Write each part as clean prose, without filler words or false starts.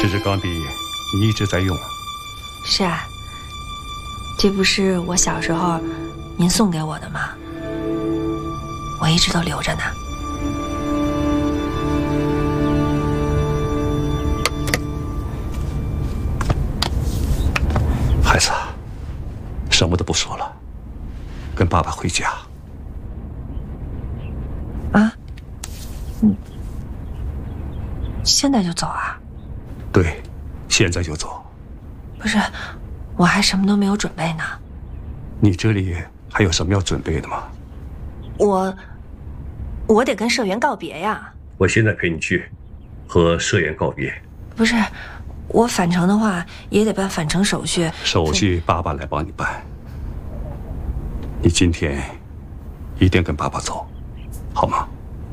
这支钢笔你一直在用。 是啊，这不是我小时候您送给我的吗？我一直都留着呢。 孩子，什么都不说了，跟爸爸回家。 啊？现在就走啊？ 对，现在就走。 不是，我还什么都没有准备呢。 你这里还有什么要准备的吗？ 我得跟社员告别呀。 我现在陪你去，和社员告别。 不是，我返程的话也得办返程手续。 手续爸爸来帮你办。你今天一定跟爸爸走，好吗？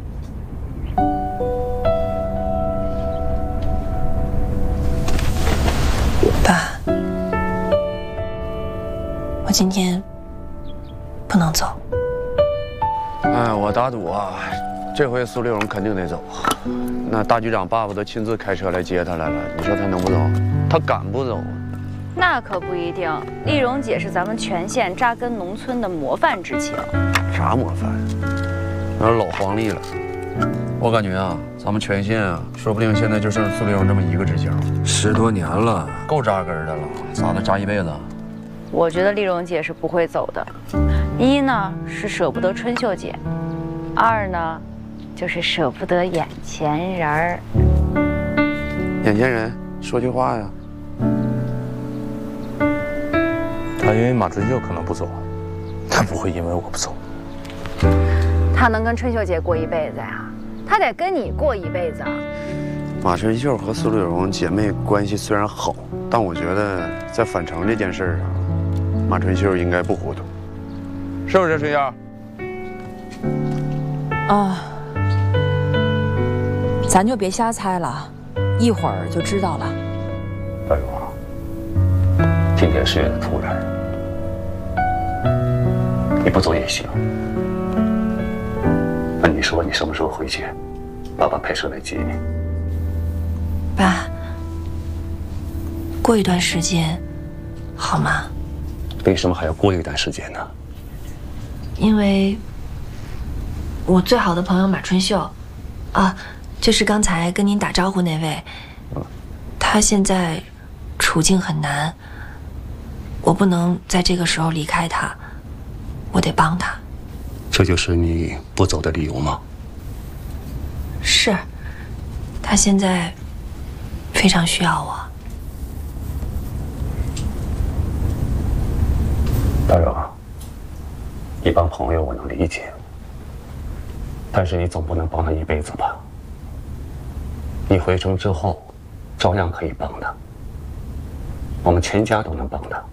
爸，我今天不能走。 哎，我打赌啊，这回苏丽蓉肯定得走。那大局长爸爸都亲自开车来接她来了，你说他能不走？他敢不走？ 那可不一定。丽蓉姐是咱们全县扎根农村的模范知青。 啥模范？那是老黄历了。我感觉啊，咱们全县啊，说不定现在就剩苏丽蓉这么一个知青。 10多年了， 够扎根的了，咋的扎一辈子？ 我觉得丽蓉姐是不会走的。一呢是舍不得春秀姐，二呢就是舍不得眼前人儿。 眼前人，说句话呀。 他因为马春秀可能不走，他不会因为我不走。 他能跟春秀姐过一辈子呀？他得跟你过一辈子啊！ 马春秀和苏丽蓉姐妹关系虽然好，但我觉得在返程这件事上，马春秀应该不糊涂，是不是春秀？ 啊，咱就别瞎猜了，一会儿就知道了。 大勇啊，今天是有点突然，你不走也行。那你说你什么时候回去？爸爸派车来接你。 爸，过一段时间，好吗？ 为什么还要过一段时间呢？ 因为我最好的朋友马春秀，啊，就是刚才跟您打招呼那位，他现在处境很难，我不能在这个时候离开他，我得帮他。 这就是你不走的理由吗？ 是，他现在非常需要我。 大勇，一帮朋友我能理解，但是你总不能帮他一辈子吧？你回城之后，照样可以帮他，我们全家都能帮他。